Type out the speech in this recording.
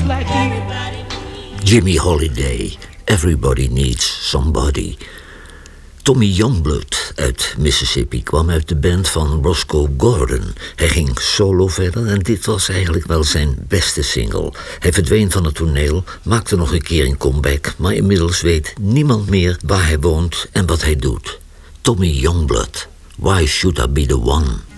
Jimmy Holiday, Everybody Needs Somebody. Tommy Youngblood uit Mississippi kwam uit de band van Roscoe Gordon. Hij ging solo verder en dit was eigenlijk wel zijn beste single. Hij verdween van het toneel, maakte nog een keer een comeback, maar inmiddels weet niemand meer waar hij woont en wat hij doet. Tommy Youngblood, Why Should I Be The One?